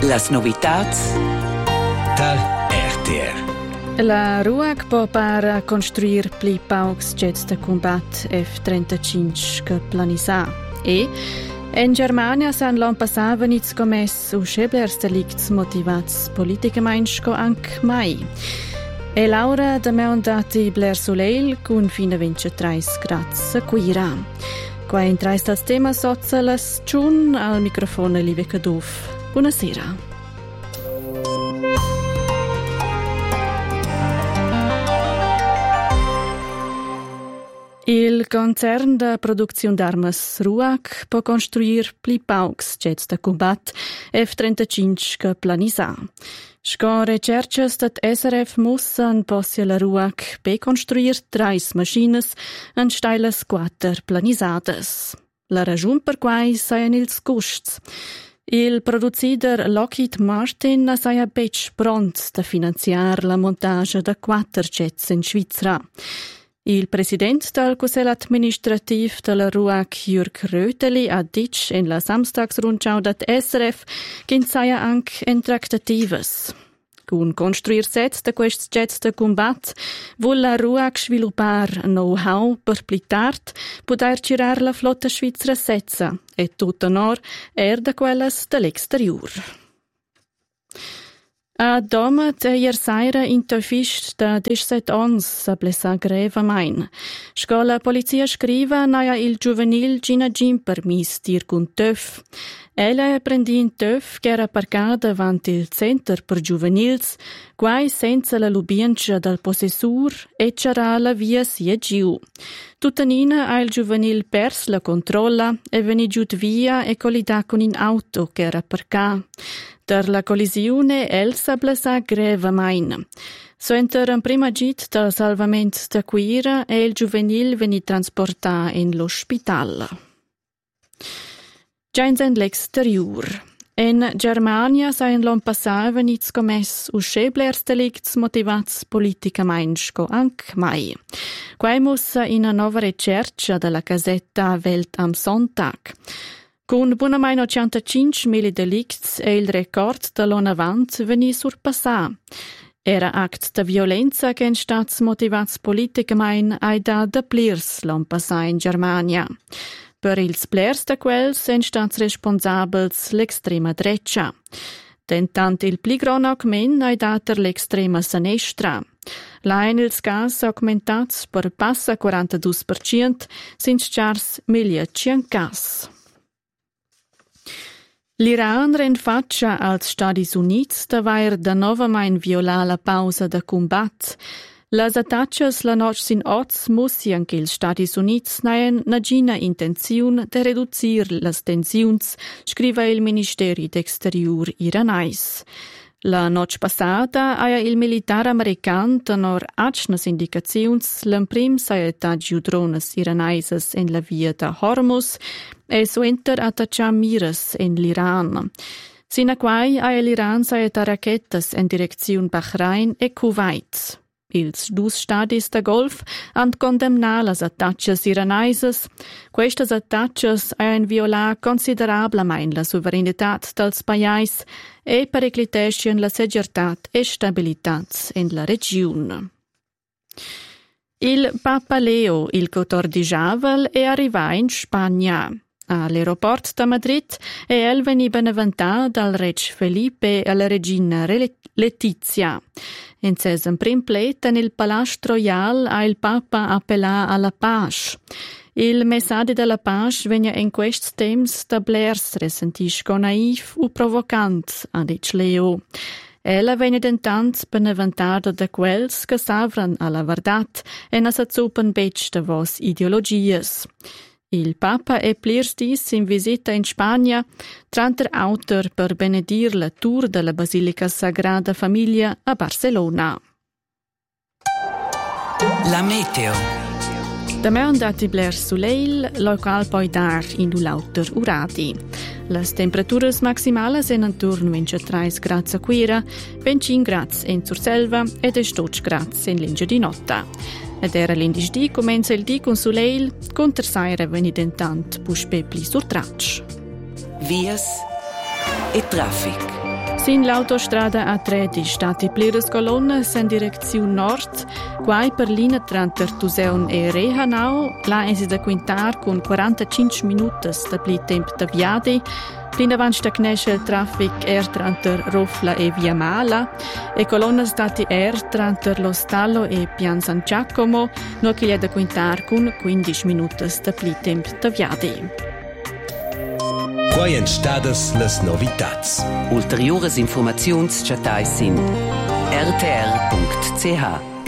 Las novitats dal RTR. La RUAC può per costruire pli paucs jets de combat F-35 che planisa. E in Germania san l'an passat venits comès u scheblers delicts motivats politicamente anche mai. E Laura da me andati Blair Soleil con fine 23 gradi quira. Qua in tre stats tema socialas ciun al microfono Livia Caduf. Buonasera. Il concern de produzione d'armes RUAC può costruire pli paucs jets de combat F-35 che planisa. Sco recerches dat SRF mussan possia la RUAC be construir 3 maschines en steiles 4 planisades. La ragione per quai saien ils costs. Il producider Lockheed Martin saia bec pront da finanziar la montage de 4 jets in Svizzera. Il presidente del Consiglio amministrativo della RUAC, Jürg Röteli, ha detto in la Samstagsrundschau dat SRF che saia anche in trattatives. Con costruir sets de questi jets de combat, vuol la RUAC sviluppare know-how per pli tard poter girar la flotta svizzera setza e tutta nor da quelles dell'exterior. A domat ier saira in Teufist da 17 ans sa blessa greva main. Scola polizia scriva naia il juvenil Gina Jim permis dir con Teuf. Ella prendi in Teuf che era parcata davanti il center per juvenils, quai senza la lubincia del possessur e c'era la via sia giù. Tuttanina ha il juvenil pers la controlla e veni giù via e collida con in auto che era parcata. Der la collisione Elsa blessa greva main. So enter un prima git del salvamento da quira e il juvenil veni transporta in l'ospital. Già in l'exterior. In Germania sain l'an passat venits comès u scheblers delicts motivats politicamente sco anche mai. Quai mussa in una nova ricerca della Gazzetta Welt am Sonntag. Con buonamain 85.000 delicts e il record dall'anno avanti veni surpassà. Era act de violenza che in stats motivats politicamente ai da de plirs l'an passà in Germania. Per ils plirs de quels in stats responsabels l'extrema dreccia. Tentant il pli gran augment ai dater l'extrema sinistra. Lain ils gas augmentats per passa 42%, sin chars 1.100 cas. L'Iran rinfaccia als Stati Units d'avair da novamain violar la pausa da combat. Las attaccias la noc sin oz mussian che ils Stati Units naien nagina intenziun de reducir las tensiuns, scriva il Ministeri d'Exterior iranais. La noc passata aia il militar american tenor acnas indicaziuns l'emprim saia tagiu drones iranaises in la via da Hormuz e suenter attaccia miras in l'Iran. Sina quai aia l'Iran saia da rachetas in direziun Bahrain e Kuwait. Ils dus stadis da Golf han condemnat las attaccias iranaises. Questas attaccias han violat considerablemein la suverenitat dels pajais e periclitescien la segurtat e stabilitat in la regiun. Il Papa Leo, il 14 avel, è arrivato in Spagna. All'aeroport da Madrid e el veni beneventat dal reg Felipe e alla regina Letizia. In sesem prim plet nel Palast Royal ha il Papa appellà alla pace. Il messaggio della pace vegna in questi temps da blers resentisco naif u provocant, ha dit Leo. Ella vegna dentant beneventata da quels che savran alla verdat e na s'azzupen bec da vos ideologies. Il Papa è plirstis in visita in Spagna, tranter autor per benedir la tour della Basilica Sagrada Famiglia a Barcelona. La meteo. Da me andati Blair Soleil, local poi dar in du lauter uradi. Las temperaturas maximales en intorno 23 gradi a Quira, 25 gradi in Surselva e 12 gradi in Lingia di Notta. Ed era l'indisdì comenza il dì con Soleil, con terzaira venid intant puspepli sur traccia. Vias e traffic. Sin l'autostrada A3 di stati pliras colonnas in direzione nord, guai per linea tra Tuseun e Rehanau, là è da quintar con 45 minuti da pli tempo da viadi, plin avanti da cnesce il traffic tra Rofla e Via Mala, e colonnas stati tra lo Stallo e Pian San Giacomo, no che è da quintar con 15 minuti da pli tempo da viadi. Quai en stadas las novitats. Ulteriores informaziuns chatais in rtr.ch.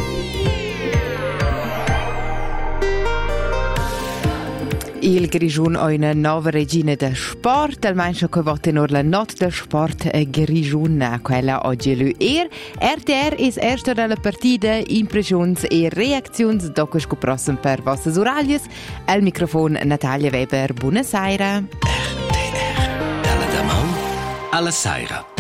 Il Grigiun ha una nuova regina da sport, almeno che vote nur la not da sport Grigiun, quella oggi l'UR. RTR is erster della partita, impressions e reactions, dopo che prossimo per vostre oralies. Al microfono Natalia Weber, buonasera. RTR, dalla Damon alla Saira.